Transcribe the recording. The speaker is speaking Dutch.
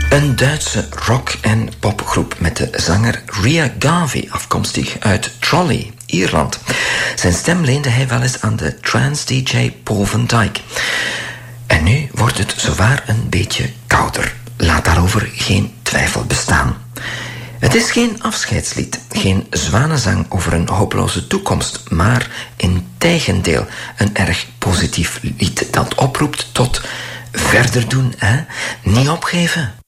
Een Duitse rock- en popgroep met de zanger Ria Garvey, afkomstig uit Trolley, Ierland. Zijn stem leende hij wel eens aan de trance-dj Paul van Dyk. En nu wordt het zowaar een beetje kouder. Laat daarover geen twijfel bestaan. Het is geen afscheidslied, geen zwanenzang over een hopeloze toekomst, maar integendeel een erg positief lied dat oproept tot verder doen, hè? Niet opgeven.